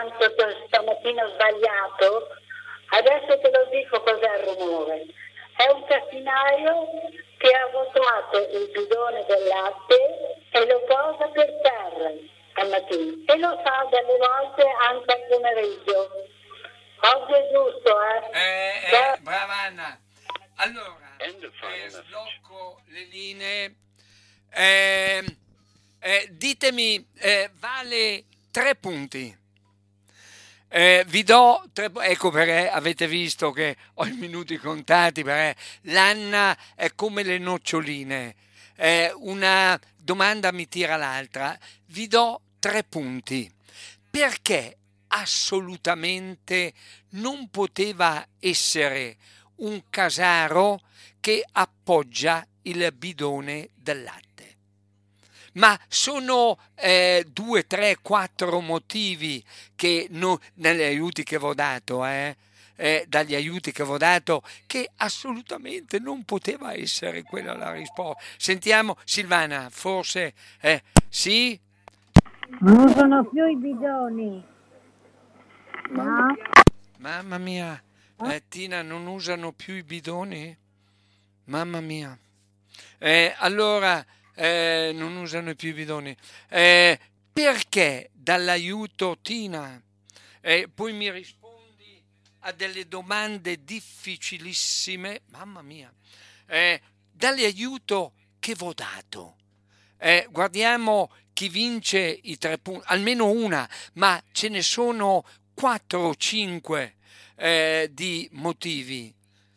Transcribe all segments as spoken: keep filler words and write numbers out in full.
pranzo stamattina sbagliato, adesso te lo dico cos'è il rumore. È un caffinaio che ha vuotato il bidone del latte e lo posa per terra al mattino e lo fa delle volte anche al pomeriggio. Oggi è giusto, eh? Eh, Ciao. eh, brava Anna. Allora, eh, sblocco le linee. Eh, eh, ditemi, eh, vale tre punti. Eh, vi do tre, pu- ecco perché avete visto che ho i minuti contati, perché l'Anna è come le noccioline. Eh, una domanda mi tira l'altra. Vi do tre punti. Perché assolutamente non poteva essere un casaro che appoggia il bidone del latte? Ma sono eh, due, tre, quattro motivi che no- negli aiuti che vi ho dato, eh, eh, dagli aiuti che vi ho dato, che assolutamente non poteva essere quella la risposta. Sentiamo Silvana, forse eh, sì? Non usano più i bidoni, Mamma no? mia, mamma mia, Eh? eh, Tina, non usano più i bidoni? Mamma mia. Eh, allora, eh, non usano più i bidoni. Eh, perché dall'aiuto, Tina? Eh, poi mi rispondi a delle domande difficilissime. Mamma mia. Eh, dall'aiuto che v'ho dato. Eh, guardiamo chi vince i tre punti, almeno una, ma ce ne sono quattro o cinque eh, di motivi.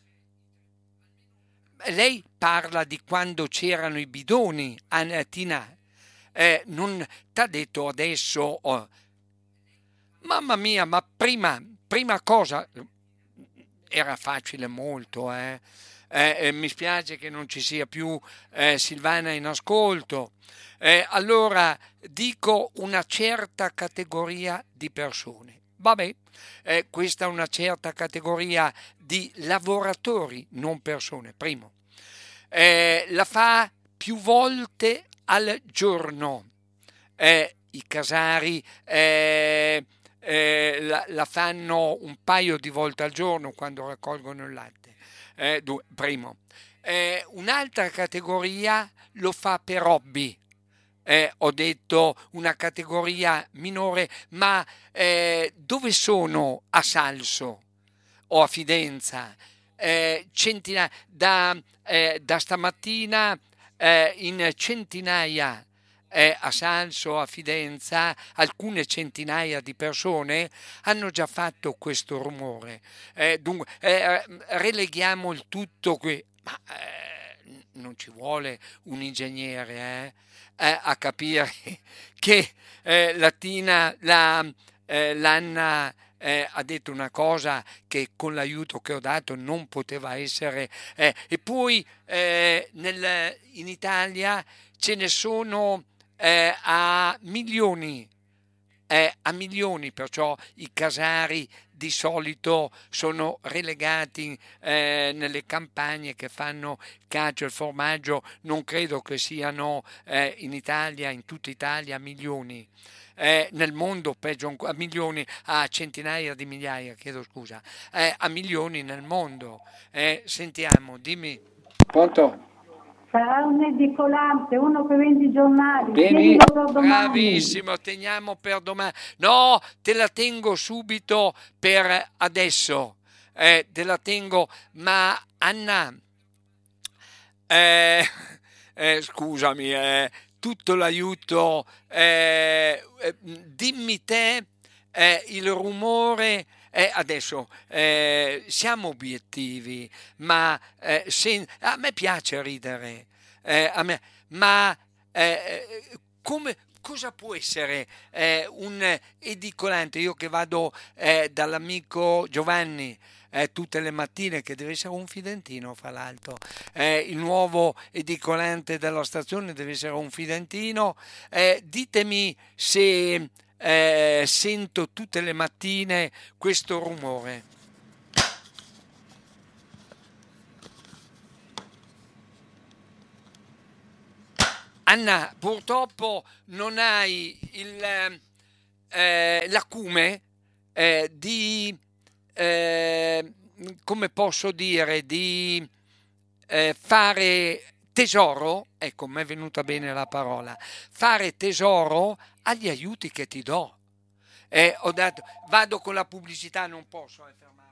Lei parla di quando c'erano i bidoni, Anna- Tina. Eh, non t'ha detto adesso, oh, mamma mia, ma prima, prima cosa era facile molto, eh. Eh, eh, mi spiace che non ci sia più eh, Silvana in ascolto. Eh, allora dico una certa categoria di persone. Vabbè, eh, questa è una certa categoria di lavoratori, non persone. Primo, Eh, la fa più volte al giorno. Eh, I casari eh, eh, la, la fanno un paio di volte al giorno quando raccolgono il latte. Eh, due, primo. Eh, un'altra categoria lo fa per hobby. Eh, ho detto una categoria minore, ma eh, dove sono a Salso o a Fidenza? Eh, centina- da, eh, da stamattina eh, in centinaia eh, a Salso, a Fidenza, alcune centinaia di persone hanno già fatto questo rumore. Eh, dunque, eh, releghiamo il tutto qui, ma eh, non ci vuole un ingegnere eh, eh, a capire che eh, la Tina, la, eh, l'Anna eh, ha detto una cosa che con l'aiuto che ho dato non poteva essere. eh, e poi eh, nel- in Italia ce ne sono eh, a milioni, eh, a milioni, perciò i casari di solito sono relegati eh, nelle campagne che fanno cacio e formaggio, non credo che siano eh, in Italia, in tutta Italia, milioni. Eh, nel mondo peggio ancora, a milioni, a centinaia di migliaia, chiedo scusa, eh, a milioni nel mondo. Eh, sentiamo, dimmi. Pronto? Sarà un edicolante, uno che vende i giornali, Bene, tienilo per domani. bravissimo, teniamo per domani. No, te la tengo subito per adesso. Eh, te la tengo, ma Anna, eh, eh, scusami, eh, tutto l'aiuto, eh, eh, dimmi te eh, il rumore. Eh, adesso eh, siamo obiettivi, ma eh, sen- a me piace ridere, eh, a me, ma eh, eh, come, cosa può essere eh, un edicolante? Io che vado eh, dall'amico Giovanni eh, tutte le mattine, che deve essere un fidentino, fra l'altro, eh, il nuovo edicolante della stazione deve essere un fidentino. Eh, ditemi se eh, sento tutte le mattine questo rumore. Anna, purtroppo non hai il, eh, l'acume eh, di eh, come posso dire, di eh, fare tesoro, ecco, mi è venuta bene la parola, fare tesoro agli aiuti che ti do. Eh, ho dato, vado con la pubblicità, non posso eh, fermarmi.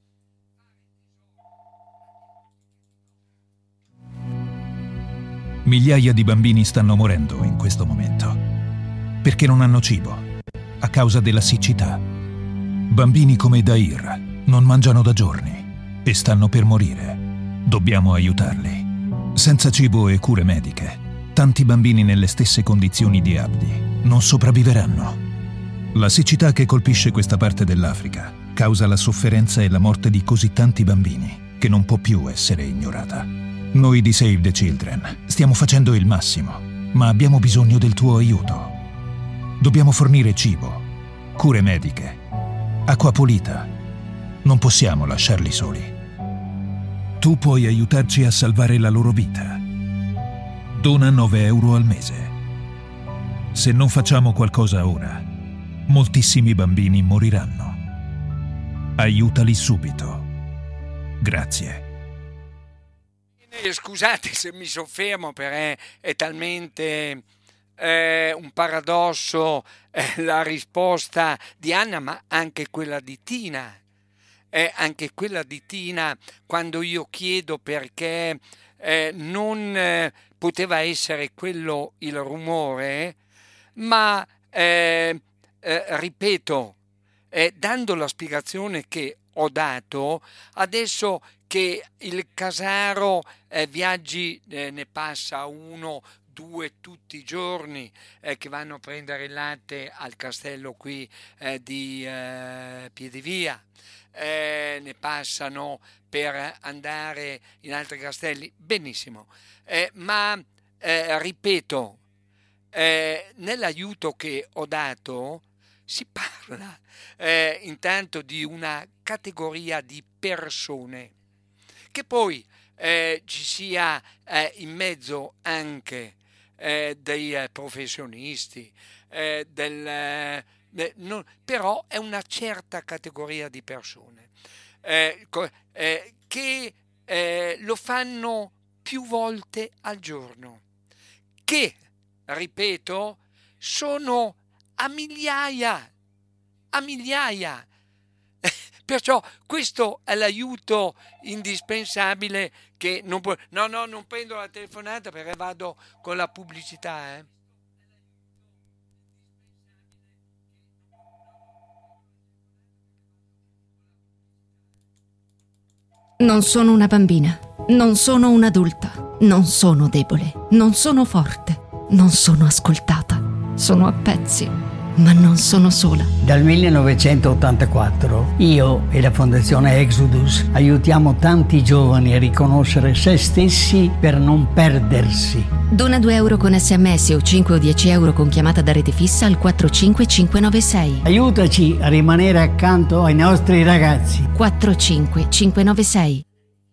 Migliaia di bambini stanno morendo in questo momento perché non hanno cibo a causa della siccità. Bambini come Dair non mangiano da giorni e stanno per morire. Dobbiamo aiutarli. Senza cibo e cure mediche, tanti bambini nelle stesse condizioni di Abdi non sopravviveranno. La siccità che colpisce questa parte dell'Africa causa la sofferenza e la morte di così tanti bambini che non può più essere ignorata. Noi di Save the Children stiamo facendo il massimo, ma abbiamo bisogno del tuo aiuto. Dobbiamo fornire cibo, cure mediche, acqua pulita. Non possiamo lasciarli soli. Tu puoi aiutarci a salvare la loro vita. Dona nove euro al mese. Se non facciamo qualcosa ora, moltissimi bambini moriranno. Aiutali subito. Grazie. Scusate se mi soffermo, perché è talmente eh, un paradosso eh, la risposta di Anna, ma anche quella di Tina. Eh, anche quella di Tina, quando io chiedo perché eh, non eh, poteva essere quello il rumore, ma eh, eh, ripeto, eh, dando la spiegazione che ho dato, adesso che il Casaro eh, viaggi eh, ne passa uno, due tutti i giorni eh, che vanno a prendere il latte al castello qui eh, di eh, Piedivia, eh, ne passano per andare in altri castelli, benissimo, eh, ma eh, ripeto, eh, nell'aiuto che ho dato si parla eh, intanto di una categoria di persone, che poi eh, ci sia eh, in mezzo anche eh, dei eh, professionisti, eh, del, eh, non, però è una certa categoria di persone eh, eh, che eh, lo fanno più volte al giorno, che, ripeto, sono a migliaia, a migliaia. Perciò questo è l'aiuto indispensabile che non può... No, no, non prendo la telefonata perché vado con la pubblicità, eh. Non sono una bambina, non sono un'adulta, non sono debole, non sono forte, non sono ascoltata, sono a pezzi, ma non sono sola. Dal millenovecentottantaquattro io e la Fondazione Exodus aiutiamo tanti giovani a riconoscere se stessi per non perdersi. Dona due euro con sms o cinque o dieci euro con chiamata da rete fissa al quattro cinque cinque nove sei. Aiutaci a rimanere accanto ai nostri ragazzi. quattro cinque cinque nove sei.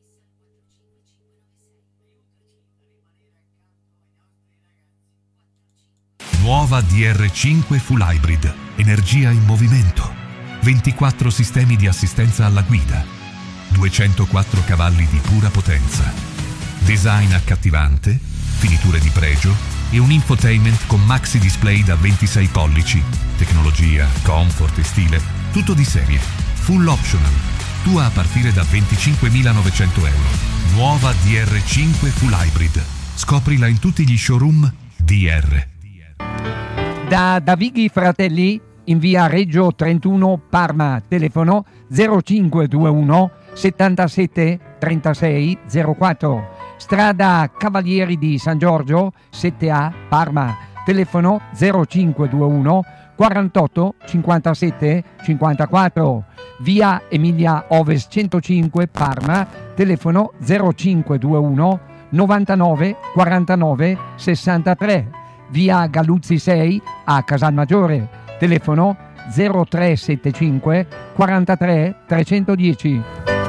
Nuova D R cinque Full Hybrid, energia in movimento, ventiquattro sistemi di assistenza alla guida, duecentoquattro cavalli di pura potenza, design accattivante, finiture di pregio e un infotainment con maxi display da ventisei pollici, tecnologia, comfort e stile, tutto di serie, full optional, tua a partire da venticinquemilanovecento euro. Nuova D R cinque Full Hybrid, scoprila in tutti gli showroom D R. Da Davighi Fratelli in via Reggio trentuno Parma, telefono zero cinque due uno settantasette trentasei zero quattro, strada Cavalieri di San Giorgio sette A Parma, telefono zero cinque due uno quarantotto cinquantasette cinquantaquattro, via Emilia Ovest centocinque Parma, telefono zero cinque due uno novantanove quarantanove sessantatré, via Galuzzi sei a Casalmaggiore, telefono zero tre sette cinque quarantatré trecentodieci.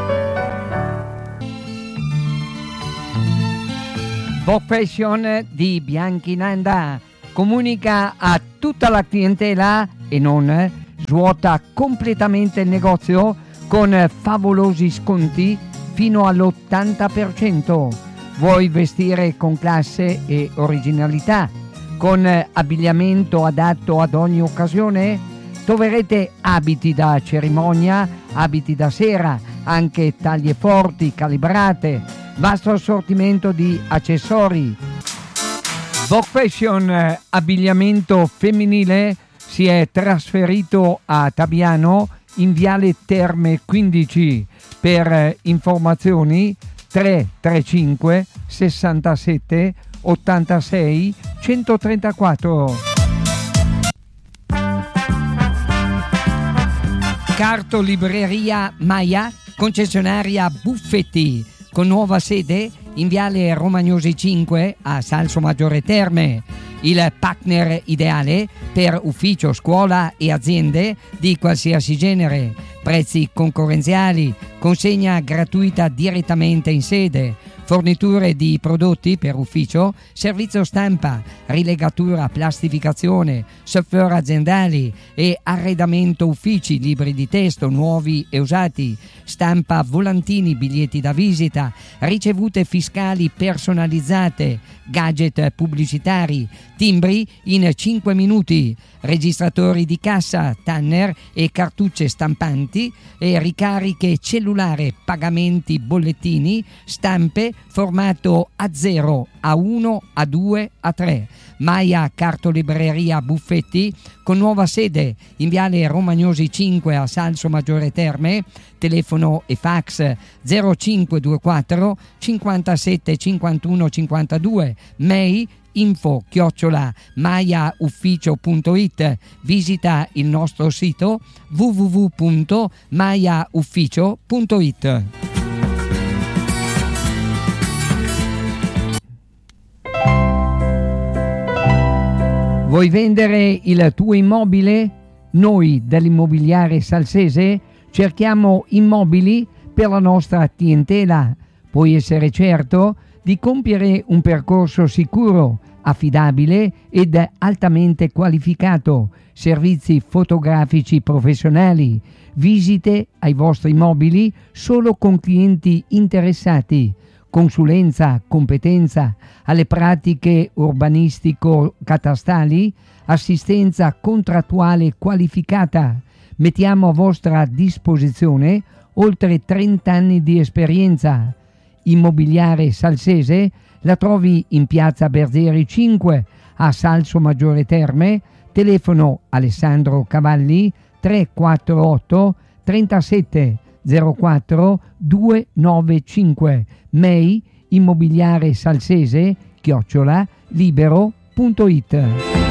Vogue Fashion di Bianchinanda comunica a tutta la clientela e non svuota completamente il negozio con favolosi sconti fino all'ottanta per cento. Vuoi vestire con classe e originalità, con abbigliamento adatto ad ogni occasione? Troverete abiti da cerimonia, abiti da sera, anche taglie forti, calibrate, vasto assortimento di accessori. Vogue Fashion, abbigliamento femminile, si è trasferito a Tabiano in Viale Terme quindici. Per informazioni tre tre cinque sessantasette ottantasei centotrentaquattro. Cartolibreria Maia, concessionaria Buffetti, con nuova sede in Viale Romagnosi cinque a Salso Maggiore Terme. Il partner ideale per ufficio, scuola e aziende di qualsiasi genere. Prezzi concorrenziali, consegna gratuita direttamente in sede, forniture di prodotti per ufficio, servizio stampa, rilegatura, plastificazione, software aziendali e arredamento uffici, libri di testo nuovi e usati, stampa volantini, biglietti da visita, ricevute fiscali personalizzate, gadget pubblicitari, timbri in cinque minuti, registratori di cassa, tanner e cartucce stampanti e ricariche cellulare, pagamenti, bollettini, stampe, formato A zero, A uno, A due, A tre. Maia Cartolibreria Buffetti, con nuova sede in Viale Romagnosi cinque a Salso Maggiore Terme. Telefono e fax zero cinque due quattro cinquantasette cinquantuno cinquantadue, mail info chiocciola maiaufficio punto it. Visita il nostro sito w w w punto maiaufficio punto it. Vuoi vendere il tuo immobile? Noi dell'Immobiliare Salsese cerchiamo immobili per la nostra clientela. Puoi essere certo di compiere un percorso sicuro, affidabile ed altamente qualificato, servizi fotografici professionali, visite ai vostri immobili solo con clienti interessati, consulenza, competenza alle pratiche urbanistico-catastali, assistenza contrattuale qualificata. Mettiamo a vostra disposizione oltre trenta anni di esperienza. Immobiliare Salsese la trovi in piazza Berzeri cinque a Salso Maggiore Terme. Telefono Alessandro Cavalli tre quattro otto trentasette zero quattro duecentonovantacinque, mail immobiliare salsese chiocciola libero punto it.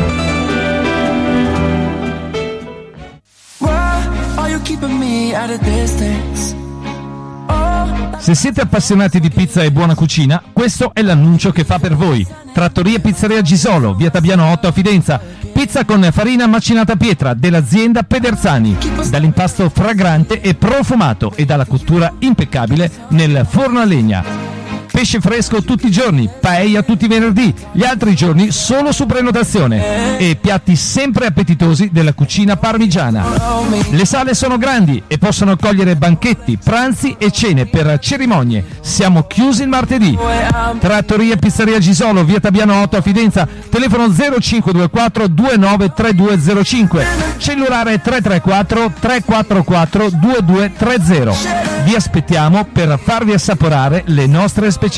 Se siete appassionati di pizza e buona cucina, questo è l'annuncio che fa per voi. Trattoria Pizzeria Gisolo, via Tabiano otto a Fidenza. Pizza con farina macinata a pietra dell'azienda Pederzani, dall'impasto fragrante e profumato e dalla cottura impeccabile nel forno a legna. Pesce fresco tutti i giorni, paella tutti i venerdì, gli altri giorni solo su prenotazione e piatti sempre appetitosi della cucina parmigiana. Le sale sono grandi e possono accogliere banchetti, pranzi e cene per cerimonie. Siamo chiusi il martedì. Trattoria Pizzeria Gisolo, via Tabiano otto a Fidenza, telefono zero cinque due quattro due nove tre due zero cinque, cellulare tre tre quattro tre quattro quattro due due tre zero. Vi aspettiamo per farvi assaporare le nostre specialità.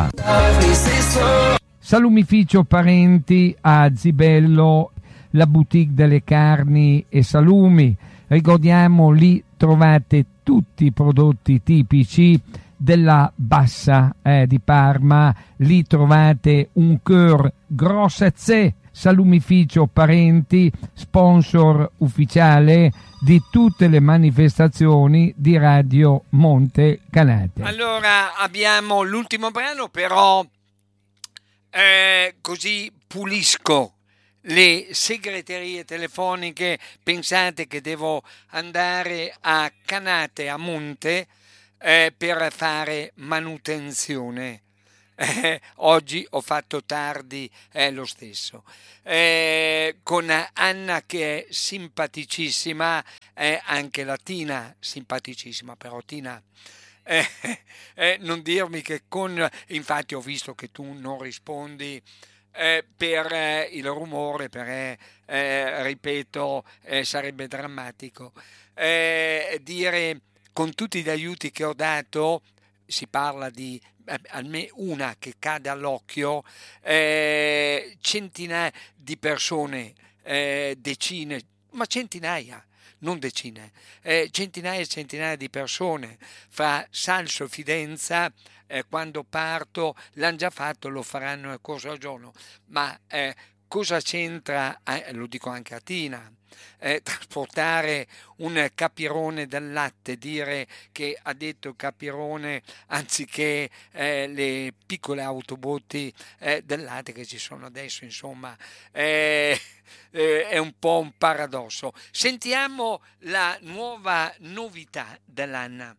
Salumificio Parenti a Zibello, la boutique delle carni e salumi. Ricordiamo, lì trovate tutti i prodotti tipici della Bassa eh, di Parma. Lì trovate un cœur grossezze. Salumificio Parenti, sponsor ufficiale di tutte le manifestazioni di Radio Monte Canate. Allora abbiamo l'ultimo brano, però eh, così pulisco le segreterie telefoniche. Pensate che devo andare a Canate, a Monte, eh, per fare manutenzione. Eh, oggi ho fatto tardi eh, lo stesso. Eh, con Anna che è simpaticissima, eh, anche la Tina simpaticissima, però Tina eh, eh, non dirmi che con... Infatti ho visto che tu non rispondi eh, per eh, il rumore, perché eh, ripeto, eh, sarebbe drammatico. Eh, dire con tutti gli aiuti che ho dato, si parla di eh, almeno una che cade all'occhio, eh, centinaia di persone, eh, decine, ma centinaia, non decine, eh, centinaia e centinaia di persone fra Salso e Fidenza. Eh, quando parto l'hanno già fatto, lo faranno nel corso del giorno, ma eh, cosa c'entra, eh, lo dico anche a Tina, eh, trasportare un capirone del latte, dire che ha detto il capirone anziché eh, le piccole autobotti eh, del latte che ci sono adesso, insomma, eh, eh, è un po' un paradosso. Sentiamo la nuova novità dell'Anna.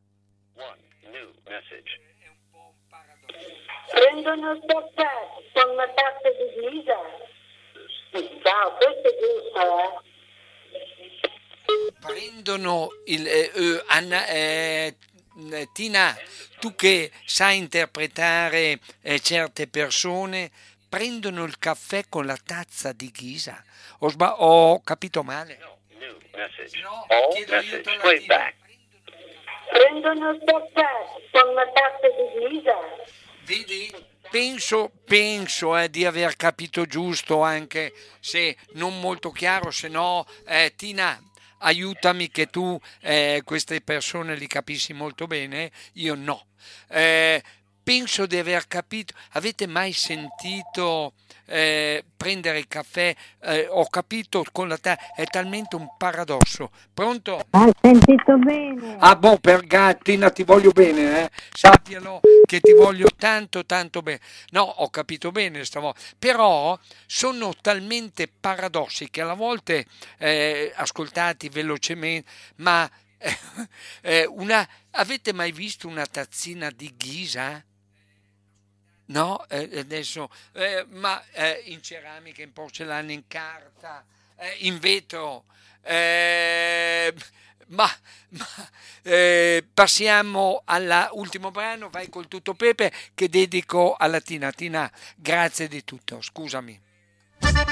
Prendono il caffè con una tazza di ghisa. Ciao, questo è giusto, eh? Prendono il eh, eh, Anna, eh, Tina, tu che sai interpretare eh, certe persone, prendono il caffè con la tazza di ghisa. Ho, sba- ho capito male? No, chiedo aiuto alla Tina. Prendono il caffè con una tazza di ghisa. Vedi? Penso, penso eh, di aver capito giusto, anche se non molto chiaro, se no eh, Tina, aiutami che tu eh, queste persone li capisci molto bene, io no. Eh, penso di aver capito. Avete mai sentito eh, prendere il caffè? Eh, ho capito con la ta- è talmente un paradosso. Pronto? Hai sentito bene? Ah, boh, per Gattina ti voglio bene, eh? Sappialo che ti voglio tanto, tanto bene. No, ho capito bene stavolta. Però sono talmente paradossi che alla volte, eh, ascoltati velocemente, ma eh, eh, una, avete mai visto una tazzina di ghisa? No, eh, adesso, eh, ma eh, in ceramica, in porcellana, in carta, eh, in vetro, eh, ma, ma eh, passiamo all'ultimo brano, vai col tutto Pepe che dedico alla Tina. Tina, grazie di tutto, scusami.